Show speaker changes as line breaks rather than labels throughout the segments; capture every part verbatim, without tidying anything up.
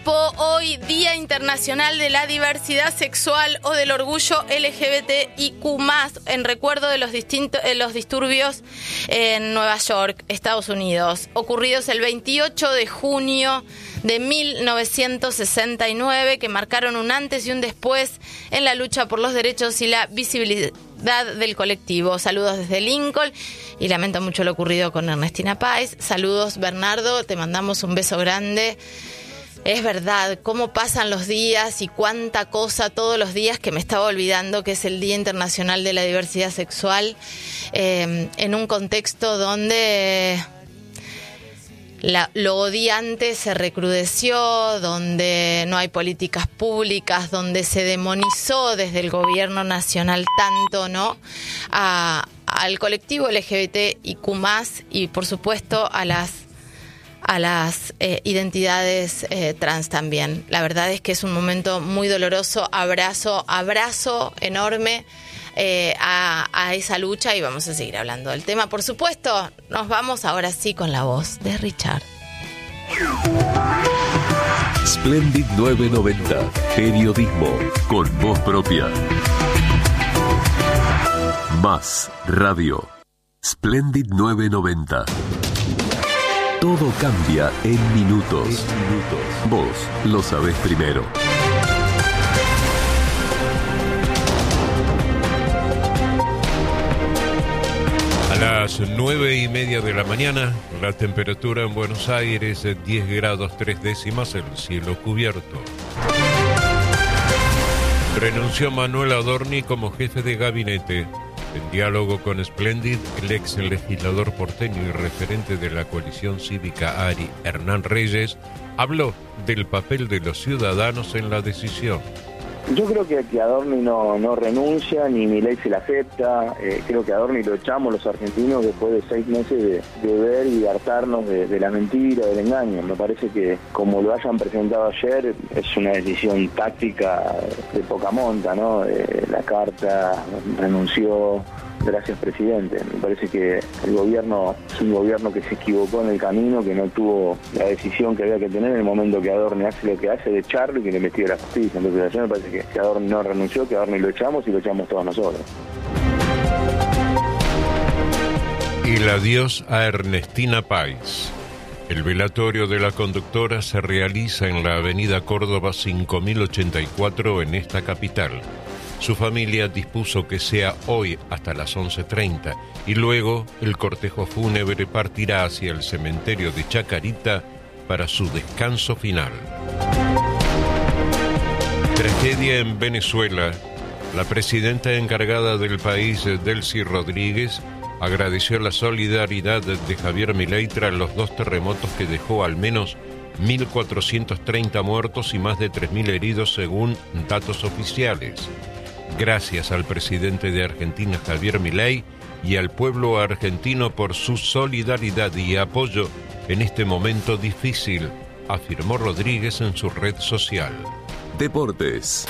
Hoy, Día Internacional de la Diversidad Sexual o del Orgullo L G B T I Q más, en recuerdo de los, distintos, eh, los disturbios en Nueva York, Estados Unidos, ocurridos el veintiocho de junio de mil novecientos sesenta y nueve, que marcaron un antes y un después en la lucha por los derechos y la visibilidad del colectivo. Saludos desde Lincoln y lamento mucho lo ocurrido con Ernestina Páez. Saludos, Bernardo, te mandamos un beso grande. Es verdad, cómo pasan los días y cuánta cosa todos los días, que me estaba olvidando que es el Día Internacional de la Diversidad Sexual, eh, en un contexto donde la, lo odiante se recrudeció, donde no hay políticas públicas, donde se demonizó desde el gobierno nacional tanto, ¿no?, a, al colectivo L G B T I Q más, y por supuesto a las a las eh, identidades eh, trans también. La verdad es que es un momento muy doloroso. Abrazo, abrazo enorme eh, a, a esa lucha, y vamos a seguir hablando del tema. Por supuesto, nos vamos ahora sí con la voz de Richard.
Splendid novecientos noventa, periodismo con voz propia. Más radio. Splendid novecientos noventa. Todo cambia en minutos. En minutos. Vos lo sabés primero.
A las nueve y media de la mañana, la temperatura en Buenos Aires es diez grados tres décimas, el cielo cubierto. Renunció Manuel Adorni como jefe de gabinete. En diálogo con Splendid, el ex legislador porteño y referente de la coalición cívica ARI, Hernán Reyes, habló del papel de los ciudadanos en la decisión.
Yo creo que, que Adorni no, no renuncia, ni Milei se la acepta. Eh, creo que Adorni lo echamos los argentinos después de seis meses de, de ver y de hartarnos de, de la mentira, del engaño. Me parece que, como lo hayan presentado ayer, es una decisión táctica de poca monta, ¿no? Eh, la carta renunció. Gracias, presidente. Me parece que el gobierno es un gobierno que se equivocó en el camino, que no tuvo la decisión que había que tener en el momento que Adorni hace lo que hace, de echarlo y que le investigue la justicia. Entonces, ayer me parece que, que Adorni no renunció, que Adorni lo echamos y lo echamos todos nosotros.
Y la adiós a Ernestina Páez. El velatorio de la conductora se realiza en la avenida Córdoba cinco mil ochenta y cuatro en esta capital. Su familia dispuso que sea hoy hasta las once treinta y luego el cortejo fúnebre partirá hacia el cementerio de Chacarita para su descanso final. Tragedia en Venezuela. La presidenta encargada del país, Delcy Rodríguez, agradeció la solidaridad de Javier Milei tras los dos terremotos que dejó al menos mil cuatrocientos treinta muertos y más de tres mil heridos según datos oficiales. Gracias al presidente de Argentina, Javier Milei, y al pueblo argentino por su solidaridad y apoyo en este momento difícil, afirmó Rodríguez en su red social.
Deportes.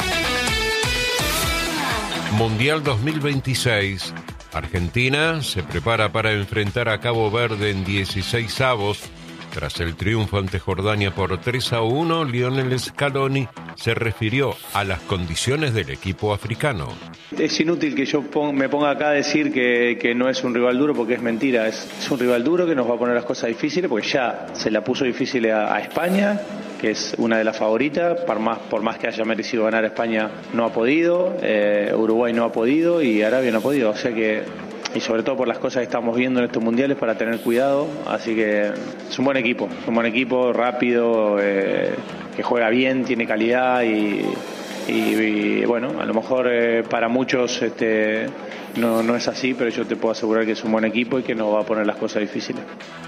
Mundial dos mil veintiséis. Argentina se prepara para enfrentar a Cabo Verde en dieciséis avos. Tras el triunfo ante Jordania por tres a uno, Lionel Scaloni se refirió a las condiciones del equipo africano.
Es inútil que yo pon, me ponga acá a decir que, que no es un rival duro, porque es mentira. Es, es un rival duro que nos va a poner las cosas difíciles, porque ya se la puso difícil a, a España, que es una de las favoritas. Por más, por más que haya merecido ganar, España no ha podido, eh, Uruguay no ha podido y Arabia no ha podido. O sea que, y sobre todo por las cosas que estamos viendo en estos mundiales, para tener cuidado. Así que es un buen equipo, es un buen equipo, rápido, eh, que juega bien, tiene calidad y, y, y bueno, a lo mejor eh, para muchos este, no, no es así, pero yo te puedo asegurar que es un buen equipo y que nos va a poner las cosas difíciles.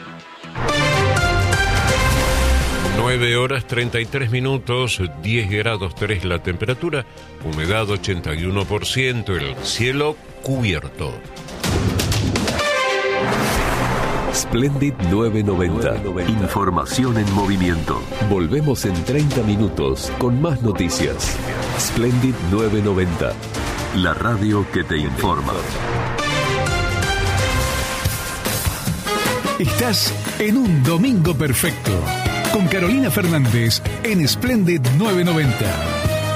nueve horas treinta y tres minutos, diez grados tres la temperatura, humedad ochenta y uno por ciento, el cielo cubierto.
Splendid novecientos noventa. Información en movimiento. Volvemos en treinta minutos con más noticias. Splendid novecientos noventa. La radio que te informa.
Estás en un domingo perfecto. con Carolina Fernández en Splendid novecientos noventa.